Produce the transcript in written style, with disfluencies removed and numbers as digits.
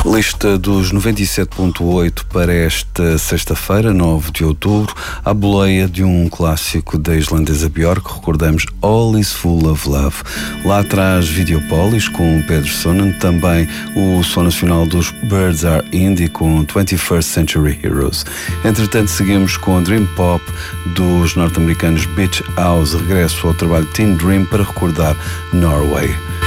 Lista dos 97.8 para esta sexta-feira, 9 de outubro, à boleia de um clássico da islandesa Björk, recordamos All Is Full of Love. Lá atrás, Videopolis com Pedro Sonnen, também o som nacional dos Birds Are Indie com 21st Century Heroes. Entretanto, seguimos com a Dream Pop dos norte-americanos Beach House, regresso ao trabalho Teen Dream para recordar Norway.